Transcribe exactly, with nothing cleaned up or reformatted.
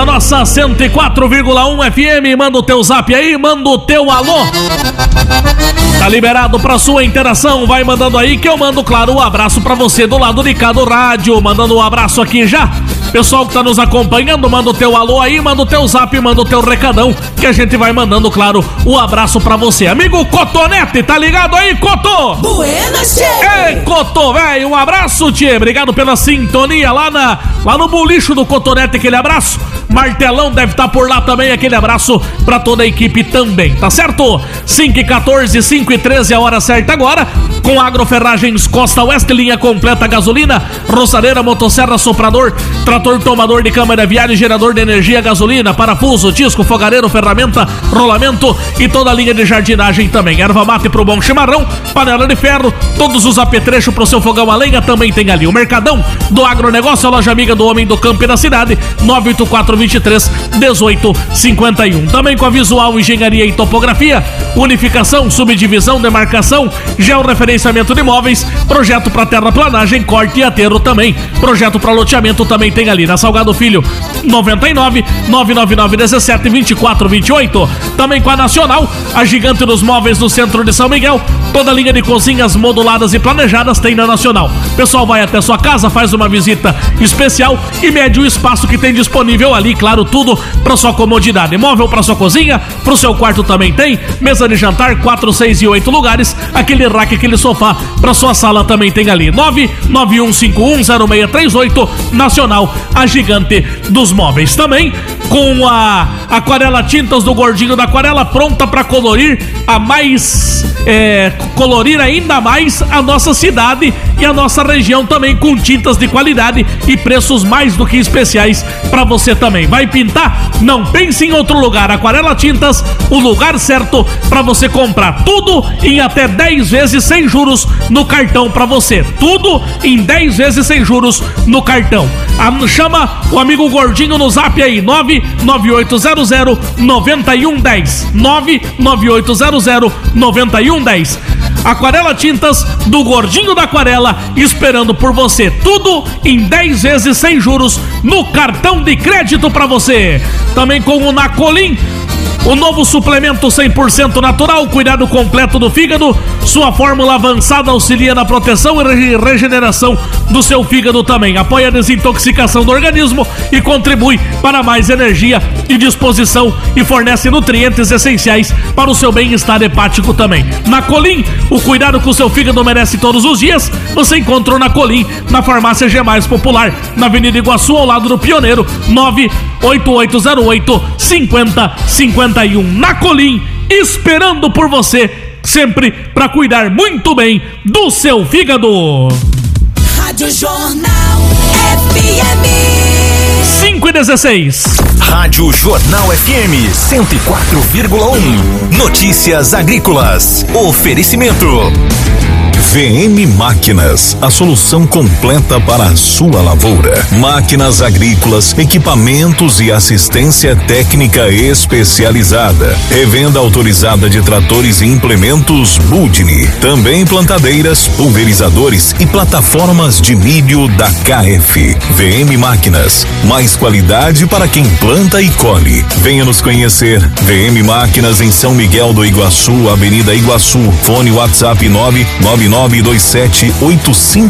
da nossa cento e quatro vírgula um F M. Manda o teu zap aí, manda o teu alô. Tá liberado pra sua interação, vai mandando aí que eu mando, claro, um abraço pra você do lado de cá do rádio. Mandando um abraço aqui já. Pessoal que tá nos acompanhando, manda o teu alô aí, manda o teu zap, manda o teu recadão, que a gente vai mandando, claro, o um abraço pra você. Amigo Cotonete, tá ligado aí, Cotô? Buenas, tchê! Ei, Cotô, velho, um abraço, tchê. Obrigado pela sintonia lá, na, lá no bolicho do Cotonete, aquele abraço. Martelão deve estar por lá também, aquele abraço pra toda a equipe também, tá certo? cinco e quatorze, cinco e treze, a hora certa agora, com Agroferragens Costa Oeste, linha completa gasolina, roçadeira, motosserra, soprador, trator tomador de câmara viária, gerador de energia, gasolina, parafuso, disco, fogareiro, ferramenta, rolamento e toda a linha de jardinagem também. Erva mate pro bom chimarrão, panela de ferro, todos os apetrechos pro seu fogão a lenha também tem ali. O Mercadão do Agronegócio, a loja amiga do homem do campo e da cidade, nove oito quatro, vinte e três, dezoito cinquenta e um. Também com a Visual Engenharia e Topografia, unificação, subdivisão, demarcação, georreferenciamento de imóveis, projeto para terraplanagem, corte e aterro também. Projeto para loteamento também tem ali na Salgado Filho, noventa e nove, nove nove nove, dezessete, vinte e quatro, vinte e oito. Também com a Nacional, a gigante dos móveis no centro de São Miguel. Toda a linha de cozinhas moduladas e planejadas tem na Nacional. Pessoal vai até sua casa, faz uma visita especial e mede o espaço que tem disponível ali, claro, tudo para sua comodidade. Móvel para sua cozinha, pro seu quarto também tem, mesa de jantar, quatro, seis e oito lugares, aquele rack, aquele sofá para sua sala também tem ali. nove nove um cinco um zero seis três oito, Nacional, a gigante dos móveis. Também com a Aquarela Tintas do Gordinho da Aquarela, pronta para colorir a mais é, colorir ainda mais a nossa cidade e a nossa região também, com tintas de qualidade e preços mais do que especiais para você também. Vai pintar? Não pense em outro lugar. Aquarela Tintas, o lugar certo para você comprar tudo em até dez vezes sem juros no cartão para você. Tudo em dez vezes sem juros no cartão. A, chama o amigo Gordinho no zap aí, nove nove oito zero zero nove um um zero. nove nove oito zero zero nove um um zero. Aquarela Tintas do Gordinho da Aquarela, esperando por você. Tudo em dez vezes sem juros no cartão de crédito para você. Também com o Nacolim, o novo suplemento cem por cento natural, cuidado completo do fígado. Sua fórmula avançada auxilia na proteção e regeneração do seu fígado também. Apoia a desintoxicação do organismo e contribui para mais energia e disposição e fornece nutrientes essenciais para o seu bem-estar hepático também. Nacolim, o cuidado com o seu fígado merece todos os dias. Você encontra o Nacolim na farmácia G Mais Popular, na Avenida Iguaçu, ao lado do Pioneiro, nove oito oito zero oito, cinco zero cinco um. Nacolim, esperando por você, sempre para cuidar muito bem do seu fígado. Rádio Jornal F M cinco e dezesseis. Rádio Jornal F M cento e quatro vírgula um. Notícias agrícolas. Oferecimento V M Máquinas, a solução completa para a sua lavoura. Máquinas agrícolas, equipamentos e assistência técnica especializada. Revenda autorizada de tratores e implementos Budni. Também plantadeiras, pulverizadores e plataformas de milho da K F. V M Máquinas, mais qualidade para quem planta e colhe. Venha nos conhecer. V M Máquinas em São Miguel do Iguaçu, Avenida Iguaçu. Fone WhatsApp nove nove nove dois sete oito cinco